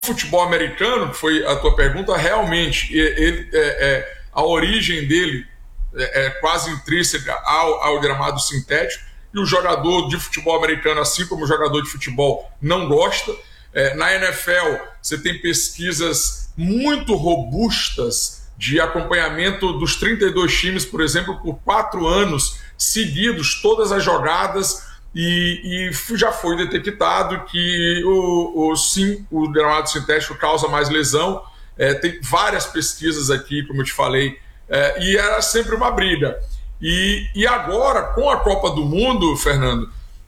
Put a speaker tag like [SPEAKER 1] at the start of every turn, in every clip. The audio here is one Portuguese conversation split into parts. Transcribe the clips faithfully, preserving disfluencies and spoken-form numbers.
[SPEAKER 1] futebol americano, que foi a tua pergunta, realmente, ele, é, é, a origem dele é, é quase intrínseca ao, ao gramado sintético, e o jogador de futebol americano, assim como o jogador de futebol, não gosta. É, na N F L, você tem pesquisas muito robustas de acompanhamento dos trinta e dois times, por exemplo, por quatro anos seguidos, todas as jogadas, e, e já foi detectado que o, o, sim, o gramado sintético causa mais lesão. É, tem várias pesquisas aqui, como eu te falei, é, e era sempre uma briga. E, e agora, com a Copa do Mundo, Fernando,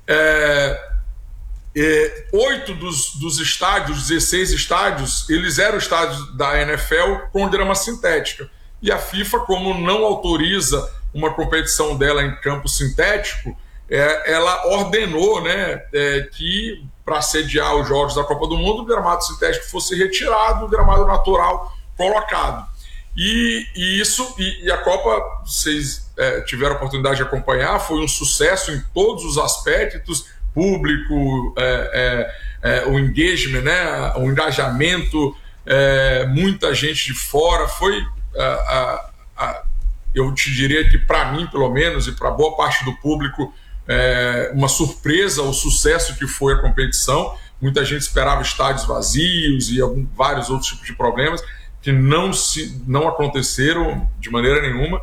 [SPEAKER 1] é, é, oito dos, dos estádios, dezesseis estádios, eles eram estádios da N F L com grama sintética. E a FIFA, como não autoriza uma competição dela em campo sintético, é, ela ordenou, né, é, que para sediar os Jogos da Copa do Mundo, o gramado sintético fosse retirado, o gramado natural colocado. E, e isso, e, e a Copa, vocês é, tiveram a oportunidade de acompanhar, foi um sucesso em todos os aspectos, público, é, é, é, o engagement, né, o engajamento, é, muita gente de fora, foi, a, a, a, eu te diria que para mim, pelo menos, e para boa parte do público, é, uma surpresa o sucesso que foi a competição. Muita gente esperava estádios vazios e algum, vários outros tipos de problemas, que não, se, não aconteceram de maneira nenhuma.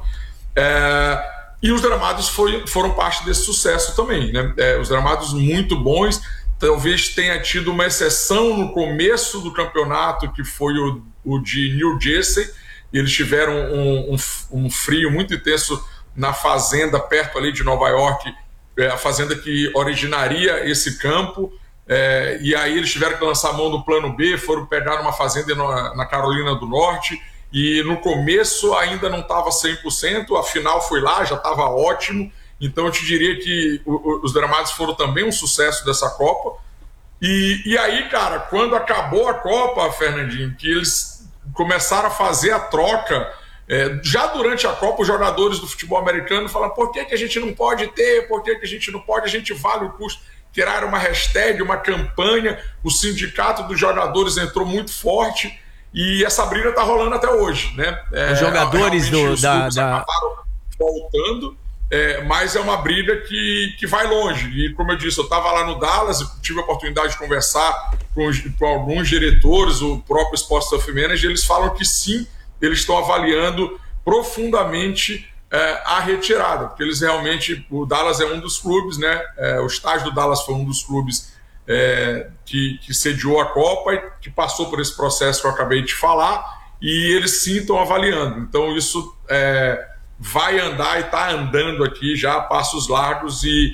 [SPEAKER 1] É, e os gramados foi, foram parte desse sucesso também, né? É, os gramados muito bons. Talvez tenha tido uma exceção no começo do campeonato, que foi o, o de New Jersey. Eles tiveram um, um, um frio muito intenso na fazenda perto ali de Nova York, é, a fazenda que originaria esse campo. É, e aí eles tiveram que lançar a mão do plano B, foram pegar uma fazenda na, na Carolina do Norte, e no começo ainda não estava cem por cento, a final foi lá, já estava ótimo. Então eu te diria que o, o, os gramados foram também um sucesso dessa Copa. E, e aí, cara, quando acabou a Copa, Fernandinho, que eles começaram a fazer a troca, é, já durante a Copa, os jogadores do futebol americano falaram: por que, que a gente não pode ter, por que, que a gente não pode, a gente vale o custo. Criaram uma hashtag, uma campanha, o sindicato dos jogadores entrou muito forte, e essa briga está rolando até hoje, né? É,
[SPEAKER 2] os jogadores do,
[SPEAKER 1] os
[SPEAKER 2] da, da...
[SPEAKER 1] acabaram voltando, é, mas é uma briga que, que vai longe. E como eu disse, eu estava lá no Dallas, tive a oportunidade de conversar com, com alguns diretores, o próprio Sports Stuff Manager, eles falam que sim, eles estão avaliando profundamente É, a retirada, porque eles realmente, o Dallas é um dos clubes, né? É, o estádio do Dallas foi um dos clubes é, que, que sediou a Copa e que passou por esse processo que eu acabei de falar, e eles sim estão avaliando. Então isso é, vai andar e está andando aqui já a passos largos, e,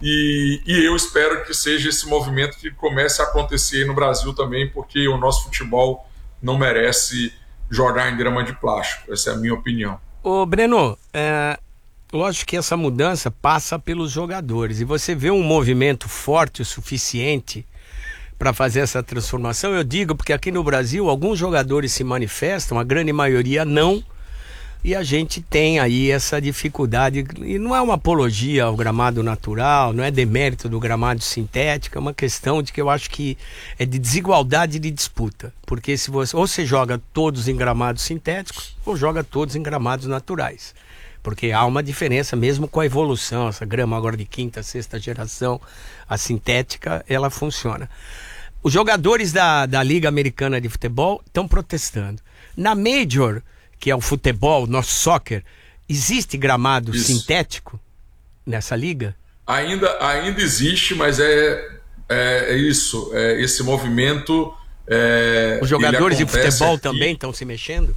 [SPEAKER 1] e, e eu espero que seja esse movimento que comece a acontecer aí no Brasil também, porque o nosso futebol não merece jogar em grama de plástico. Essa é a minha opinião.
[SPEAKER 2] Ô Breno, é, lógico que essa mudança passa pelos jogadores, e você vê um movimento forte o suficiente para fazer essa transformação. Eu digo porque aqui no Brasil alguns jogadores se manifestam, a grande maioria não, e a gente tem aí essa dificuldade, e não é uma apologia ao gramado natural, não é demérito do gramado sintético, é uma questão de que eu acho que é de desigualdade de disputa, porque se você, ou você joga todos em gramados sintéticos, ou joga todos em gramados naturais, porque há uma diferença mesmo com a evolução. Essa grama agora de quinta, sexta geração, a sintética, ela funciona. Os jogadores da, da Liga Americana de Futebol estão protestando. Na Major, que é o futebol, nosso soccer, existe gramado isso. sintético nessa liga?
[SPEAKER 1] Ainda, ainda existe, mas é, é, é isso, é esse movimento. É,
[SPEAKER 2] os jogadores de futebol aqui também estão se mexendo?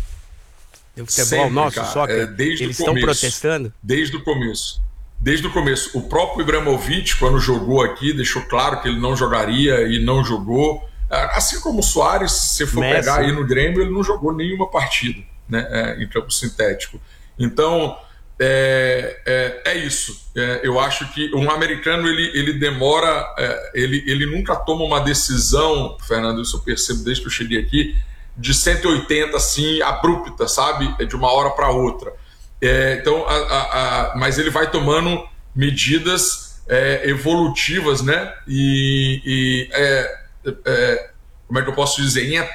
[SPEAKER 2] O futebol
[SPEAKER 1] sempre,
[SPEAKER 2] nosso,
[SPEAKER 1] cara,
[SPEAKER 2] soccer,
[SPEAKER 1] é, desde
[SPEAKER 2] eles
[SPEAKER 1] o
[SPEAKER 2] estão
[SPEAKER 1] começo,
[SPEAKER 2] protestando?
[SPEAKER 1] Desde o começo. Desde o começo. O próprio Ibrahimovic, quando jogou aqui, deixou claro que ele não jogaria e não jogou. Assim como o Suárez, se você for Messi. pegar aí no Grêmio, ele não jogou nenhuma partida, né, é, em campo sintético. Então, é, é, é isso. É, eu acho que um americano, ele, ele demora, é, ele, ele nunca toma uma decisão, Fernando, isso eu percebo desde que eu cheguei aqui, de cento e oitenta, assim, abrupta, sabe? De uma hora para outra. É, então, a, a, a, mas ele vai tomando medidas é, evolutivas, né? E, e é, é, como é que eu posso dizer, em